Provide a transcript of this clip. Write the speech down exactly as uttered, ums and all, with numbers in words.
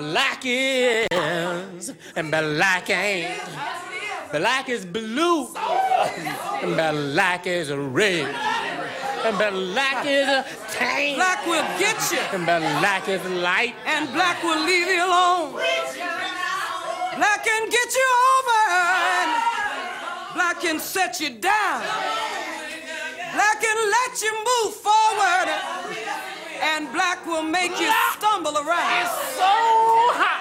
black is, and black ain't. Black is blue, and black is red. And black is a tank. Black will get you. And black is light. And black will leave you alone. Black can get you over. And black can set you down. Black can let you move forward. And black will make you stumble around. It's so hot.